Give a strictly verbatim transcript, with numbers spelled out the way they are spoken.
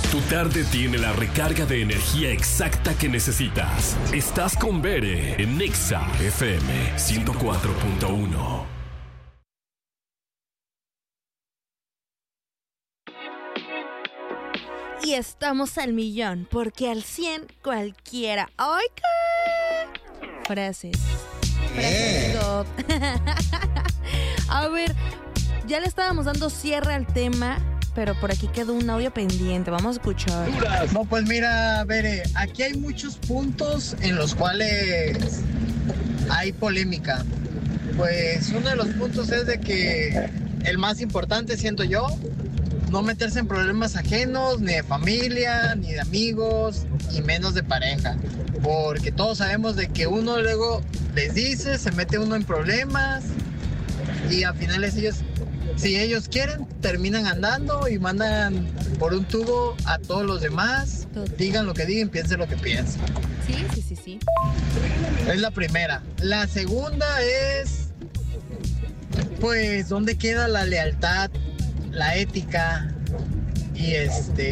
Tu tarde tiene la recarga de energía exacta que necesitas. Estás con Bere en Nexa F M ciento cuatro punto uno. Y estamos al millón, porque al cien cualquiera. ¡Ay, qué! Frases. Frases God. A ver, ya le estábamos dando cierre al tema, pero por aquí quedó un audio pendiente. Vamos a escuchar. No, pues mira, Bere, aquí hay muchos puntos en los cuales hay polémica. Pues uno de los puntos es de que el más importante, siento yo, no meterse en problemas ajenos, ni de familia, ni de amigos, y menos de pareja. Porque todos sabemos de que uno luego les dice, se mete uno en problemas, y al final es ellos, si ellos quieren, terminan andando y mandan por un tubo a todos los demás. Digan lo que digan, piensen lo que piensen. Sí, sí, sí, sí. Es la primera. La segunda es, pues, ¿dónde queda la lealtad, la ética y este